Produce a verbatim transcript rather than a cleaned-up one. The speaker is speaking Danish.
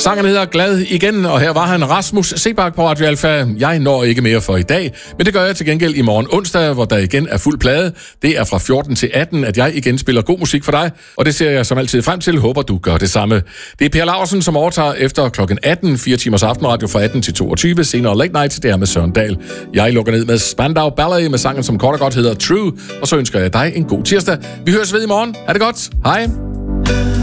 Sangen hedder Glad igen, og her var han Rasmus Sebak på Radio Alfa. Jeg når ikke mere for i dag, men det gør jeg til gengæld i morgen onsdag, hvor der igen er fuld plade. Det er fra fjorten til atten, at jeg igen spiller god musik for dig, og det ser jeg som altid frem til. Håber, du gør det samme. Det er Per Laursen, som overtager efter klokken atten, fire timers aftenradio fra atten til toogtyve, senere Late Night, det er med Søren Dahl. Jeg lukker ned med Spandau Ballet med sangen, som kort og godt hedder True, og så ønsker jeg dig en god tirsdag. Vi høres ved i morgen. Ha' det godt. Hej.